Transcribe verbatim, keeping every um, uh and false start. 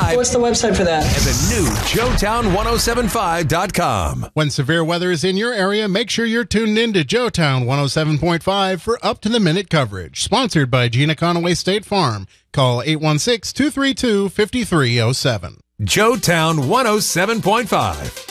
five. What's the website for that? And the new Joetown ten seventy-five dot com. When severe weather is in your area, make sure you're tuned in to Joetown ten seventy-five point five for up-to-the-minute coverage. Sponsored by Gina Conaway State Farm. Call eight one six, two three two, five three zero seven. Joetown ten seventy-five point five.